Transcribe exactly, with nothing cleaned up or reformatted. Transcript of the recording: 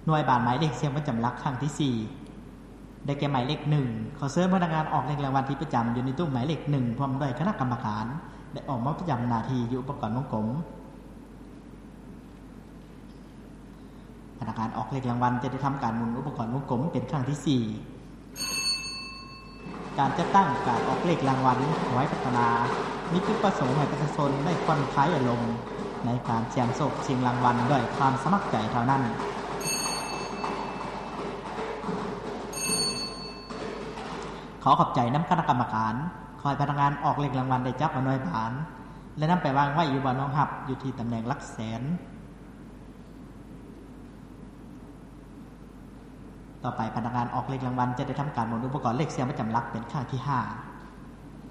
หน่วยบานหมายเลขเสียงประจำหลักครั้งที่สี่ได้แก่หมายเลขหนึ่งขอเชิญพนักงานออกเลขรางวัลที่ประจำอยู่ในตู้หมายเลขหนึ่งพร้อมด้วยคณะกรรมการได้ออกมาประจำหน้าที่อยู่อุปกรณ์วงกลมพนักงานออกเลขรางวัลจะได้ทำการหมุนอุปกรณ์วงกลมเป็นครั้งที่สี่การจัดตั้งการออกเลขรางวัลขอให้พัฒนามีจุดประสงค์ให้ประชาชนได้ผ่อนคลายอารมณ์ในการเสี่ยงโชคชิงรางวัลด้วยความสมัครใจเท่านั้นขอขอบใจน้ำคณะกรรมการคอยพนักงานออกเลขรางวัลได้จับเอาหน่วยบานและนำไปวางไว้อยู่บนน้องหับอยู่ที่ตำแหน่งหลักแสนต่อไปพนักงานออกเลขรางวัลจะได้ทำการหมุนอุปกรณ์เลขเสียงประจำหลักเป็นครั้งที่ห้า